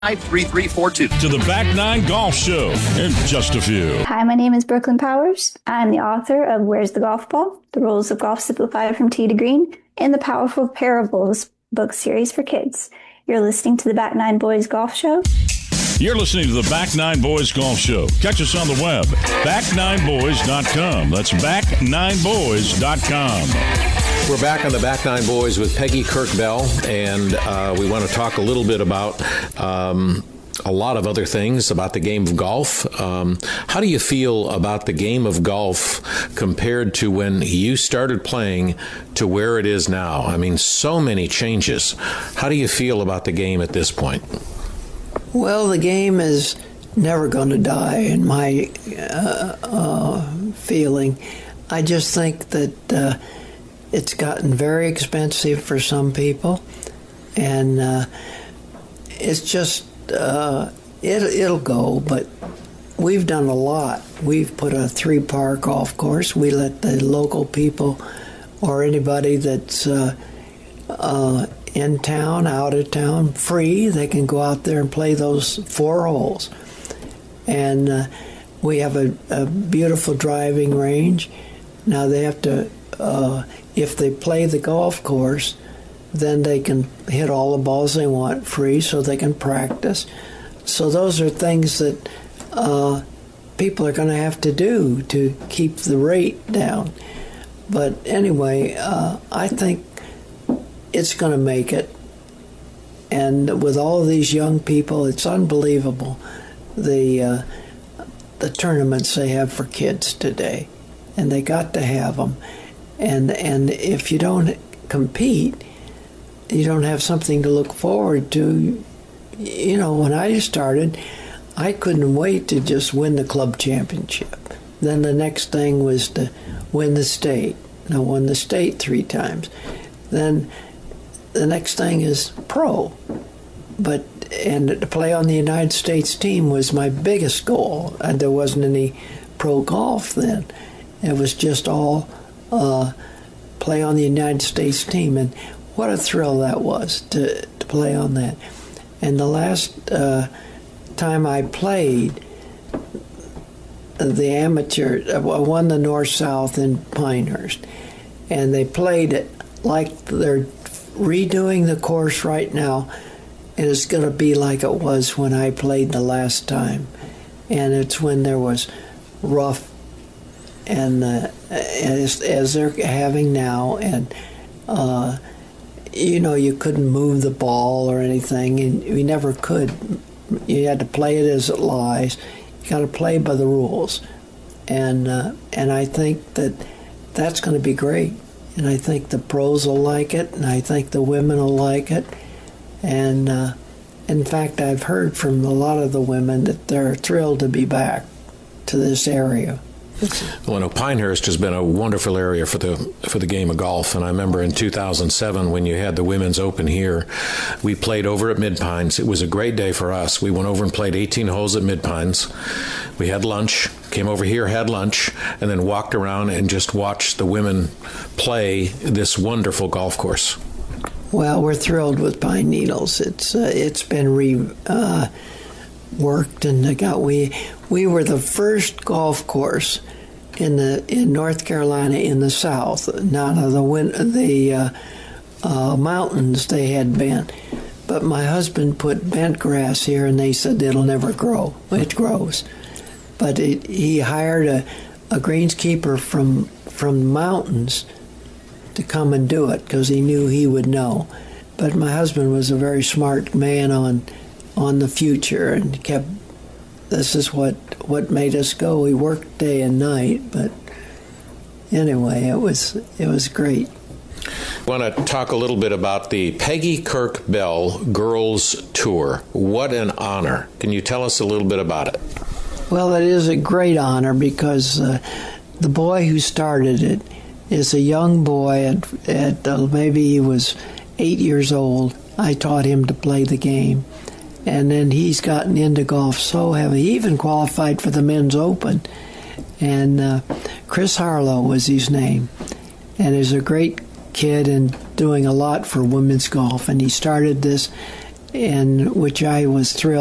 3342. To the Back Nine Golf Show in just a few. Hi, my name is Brooklyn Powers. I'm the author of Where's the Golf Ball? The Rules of Golf Simplified from Tee to Green, and the Powerful Parables book series for kids. You're listening to the Back Nine Boys Golf Show. You're listening to the Back Nine Boys Golf Show. Catch us on the web, back9boys.com. That's back9boys.com. We're back on the Back Nine Boys with Peggy Kirk Bell, and we want to talk a little bit about a lot of other things about the game of golf. How do you feel about the game of golf compared to when you started playing to where it is now? I mean, so many changes. How do you feel about the game at this point? Well, the game is never going to die, in my feeling. I just think that it's gotten very expensive for some people, and it's just it'll go. But we've done a lot. We've put a 3-par golf course. We let the local people or anybody that's in town, out of town, free. They can go out there and play those 4 holes. And we have a beautiful driving range. Now they have to, if they play the golf course, then they can hit all the balls they want free so they can practice. So those are things that people are going to have to do to keep the rate down. But anyway, I think it's going to make it. And with all of these young people, it's unbelievable the tournaments they have for kids today. And they got to have them. And if you don't compete, you don't have something to look forward to. You know, when I started, I couldn't wait to just win the club championship. Then the next thing was to win the state. And I won the state 3 times. Then the next thing is pro. And to play on the United States team was my biggest goal. And there wasn't any pro golf then. It was just all play on the United States team. And what a thrill that was to play on that. And the last time I played, the amateur, I won the North-South in Pinehurst. And they played it like they're redoing the course right now. And it's going to be like it was when I played the last time. And it's when there was rough and as they're having now, and you couldn't move the ball or anything, and we never could. You had to play it as it lies. You got to play by the rules, and I think that's going to be great, and I think the pros will like it, and I think the women will like it, and in fact, I've heard from a lot of the women that they're thrilled to be back to this area. Well, Pinehurst has been a wonderful area for the game of golf, and I remember in 2007 when you had the Women's Open here, we played over at Mid-Pines. It was a great day for us. We went over and played 18 holes at Mid-Pines. We had lunch, came over here, had lunch, and then walked around and just watched the women play this wonderful golf course. Well, we're thrilled with Pine Needles. It's been reworked, and we were the first golf course in North Carolina in the South. None of the mountains they had bent, but my husband put bent grass here, and they said it'll never grow. It grows, but he hired a greenskeeper from the mountains to come and do it because he knew he would know. But my husband was a very smart man on the future, and kept. This is what made us go. We worked day and night, but anyway, it was great. I want to talk a little bit about the Peggy Kirk Bell Girls Tour. What an honor. Can you tell us a little bit about it? Well, it is a great honor because the boy who started it is a young boy at maybe he was 8 years old. I taught him to play the game. And then he's gotten into golf so heavy. He even qualified for the Men's Open. And Chris Harlow was his name. And he's a great kid and doing a lot for women's golf. And he started this in which I was thrilled.